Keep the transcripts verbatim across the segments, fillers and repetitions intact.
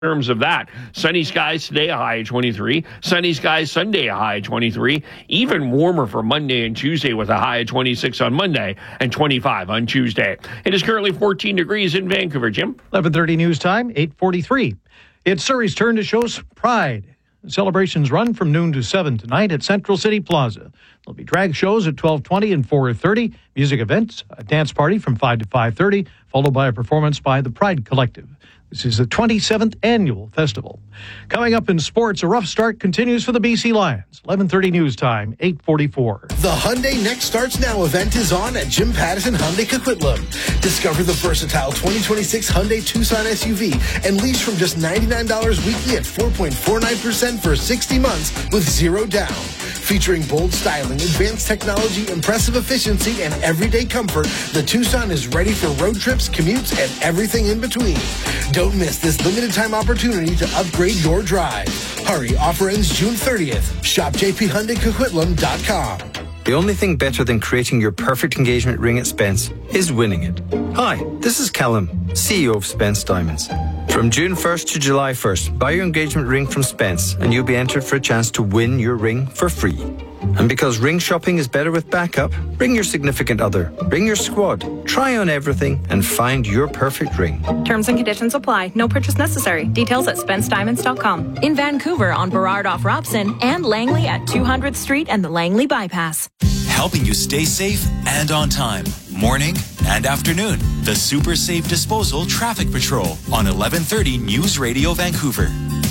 terms of that. Sunny skies today, a high of twenty-three. Sunny skies Sunday, a high of twenty-three. Even warmer for Monday and Tuesday with a high of twenty-six on Monday and twenty-five on Tuesday. It is currently fourteen degrees in Vancouver, Jim. eleven thirty news time, eight forty-three. It's Surrey's turn to show Pride. Celebrations run from noon to seven tonight at Central City Plaza. There'll be drag shows at twelve twenty and four thirty, music events, a dance party from five to five thirty, followed by a performance by the Pride Collective. This is the twenty-seventh annual festival. Coming up in sports, a rough start continues for the B C Lions. eleven thirty news time, eight forty-four. The Hyundai Next Starts Now event is on at Jim Pattison Hyundai Coquitlam. Discover the versatile twenty twenty-six Hyundai Tucson S U V and lease from just ninety-nine dollars weekly at four point four nine percent for sixty months with zero down. Featuring bold styling, advanced technology, impressive efficiency, and everyday comfort, the Tucson is ready for road trips, commutes, and everything in between. Don't miss this limited time opportunity to upgrade your drive. Hurry, offer ends June thirtieth. Shop j p hyundai coquitlam dot com. The only thing better than creating your perfect engagement ring at Spence is winning it. Hi, this is Callum, C E O of Spence Diamonds. From June first to July first, buy your engagement ring from Spence and you'll be entered for a chance to win your ring for free. And because ring shopping is better with backup, bring your significant other, bring your squad, try on everything and find your perfect ring. Terms and conditions apply. No purchase necessary. Details at spence diamonds dot com. In Vancouver on Burrard off Robson and Langley at two hundredth Street and the Langley Bypass. Helping you stay safe and on time. Morning and afternoon. The Super Safe Disposal Traffic Patrol on eleven thirty News Radio Vancouver.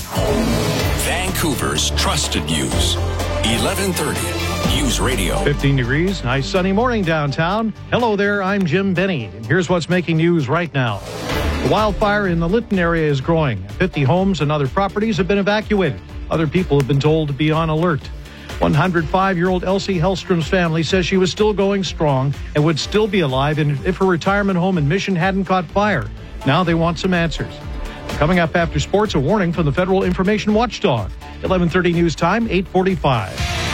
Vancouver's trusted news. eleven thirty News Radio. fifteen degrees, nice sunny morning downtown. Hello there, I'm Jim Benny, and here's what's making news right now. The wildfire in the Lytton area is growing. fifty homes and other properties have been evacuated. Other people have been told to be on alert. one hundred five-year-old Elsie Hellstrom's family says she was still going strong and would still be alive if her retirement home in Mission hadn't caught fire. Now they want some answers. Coming up after sports, a warning from the Federal Information Watchdog. eleven thirty news time, eight forty-five.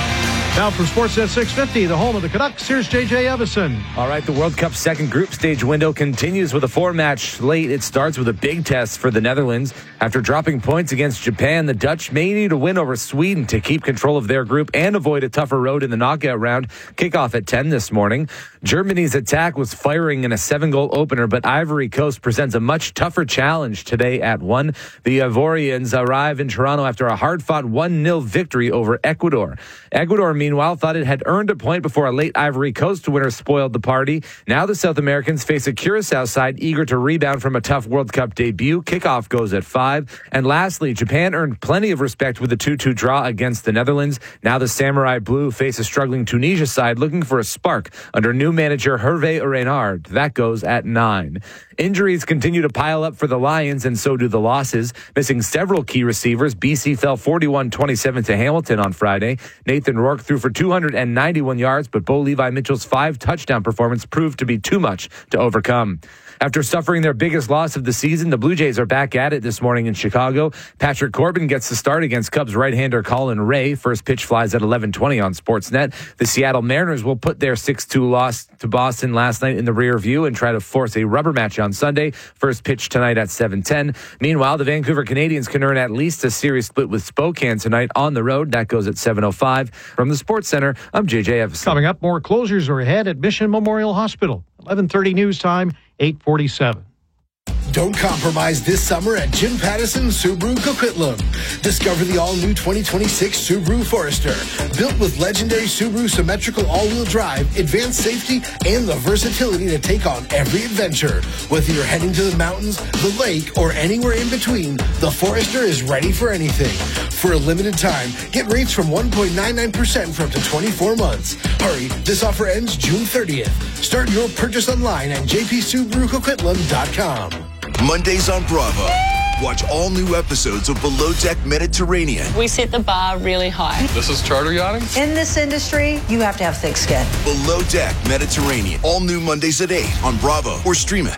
Now from Sports at six fifty, the home of the Canucks, here's J J Evison. All right, the World Cup second group stage window continues with a four-match slate. It starts with a big test for the Netherlands. After dropping points against Japan, the Dutch may need a win over Sweden to keep control of their group and avoid a tougher road in the knockout round. Kickoff at ten this morning. Germany's attack was firing in a seven-goal opener, but Ivory Coast presents a much tougher challenge today at one. The Ivorians arrive in Toronto after a hard-fought one nil victory over Ecuador. Ecuador, meanwhile, thought it had earned a point before a late Ivory Coast winner spoiled the party. Now the South Americans face a Curacao side eager to rebound from a tough World Cup debut. Kickoff goes at five. And lastly, Japan earned plenty of respect with a two two draw against the Netherlands. Now the Samurai Blue face a struggling Tunisia side looking for a spark under new manager Hervé Renard. That goes at nine. Injuries continue to pile up for the Lions, and so do the losses. Missing several key receivers, B C fell forty-one twenty-seven to Hamilton on Friday. Nathan Rourke threw for two hundred ninety-one yards, but Bo Levi Mitchell's five touchdown performance proved to be too much to overcome. After suffering their biggest loss of the season, the Blue Jays are back at it this morning in Chicago. Patrick Corbin gets the start against Cubs right-hander Colin Ray. First pitch flies at eleven twenty on Sportsnet. The Seattle Mariners will put their six two loss to Boston last night in the rear view and try to force a rubber match on Sunday. First pitch tonight at seven ten. Meanwhile, the Vancouver Canadians can earn at least a series split with Spokane tonight on the road. That goes at seven oh five. From the Sports Center, I'm J J Evison. Coming up, more closures are ahead at Mission Memorial Hospital. eleven thirty news time, eight forty-seven. Don't compromise this summer at Jim Pattison Subaru Coquitlam. Discover the all-new twenty twenty-six Subaru Forester. Built with legendary Subaru symmetrical all-wheel drive, advanced safety, and the versatility to take on every adventure. Whether you're heading to the mountains, the lake, or anywhere in between, the Forester is ready for anything. For a limited time, get rates from one point nine nine percent for up to twenty-four months. Hurry, this offer ends June thirtieth. Start your purchase online at j p subaru coquitlam dot com. Mondays on Bravo. Watch all new episodes of Below Deck Mediterranean. We set the bar really high. This is charter yachting. In this industry, you have to have thick skin. Below Deck Mediterranean. All new Mondays at eight on Bravo or stream it.